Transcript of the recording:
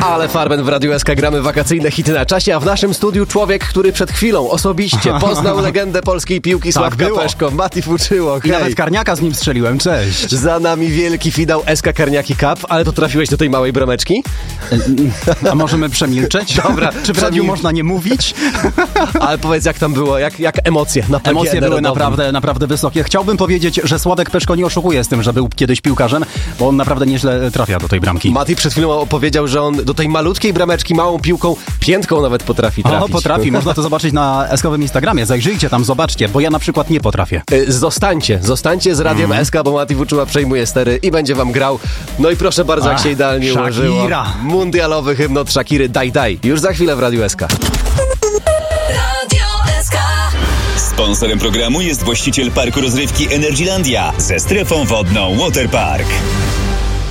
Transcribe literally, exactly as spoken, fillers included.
Ale Farben w Radiu S K gramy wakacyjne hity na czasie, a w naszym studiu człowiek, który przed chwilą osobiście poznał legendę polskiej piłki, Sławka tak Peszko, Mati Fuczyło. I nawet Karniaka z nim strzeliłem, cześć. Za nami wielki finał S K Karniaki Cup, ale to trafiłeś do tej małej brameczki? A możemy przemilczeć? Dobra. Czy w radiu można nie mówić? Ale powiedz, jak tam było, jak, jak emocje na parkiecie Emocje były narodowym? naprawdę, naprawdę wysokie. Chciałbym powiedzieć, że Sławek Peszko nie oszukuje z tym, że był kiedyś piłkarzem, bo on naprawdę nieźle trafia do tej bramki. Mati przed chwilą opowiedział, że on do tej malutkiej brameczki małą piłką, piętką nawet potrafi trafić. O, potrafi. Można to zobaczyć na S K-owym Instagramie. Zajrzyjcie tam, zobaczcie, bo ja na przykład nie potrafię. Y, Zostańcie, zostańcie z Radiem Mm. S K, bo Mati Fuczyła przejmuje stery i będzie wam grał. No i proszę bardzo, jak Ach, się idealnie Shakira. ułożyło. Mundialowy hymn od Shakiry, Daj Daj. Już za chwilę w Radiu S K. Sponsorem programu jest właściciel parku rozrywki Energylandia ze strefą wodną Waterpark.